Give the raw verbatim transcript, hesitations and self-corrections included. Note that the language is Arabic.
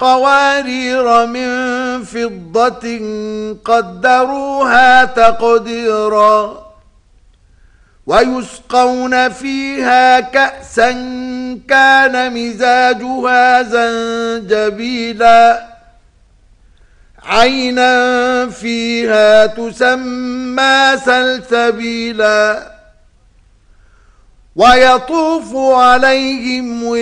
قوارير من فضة قدروها تقديرا ويسقون فيها كأسا كان مزاجها زنجبيلا عينا فيها تسمى سلسبيلا ويطوف عليهم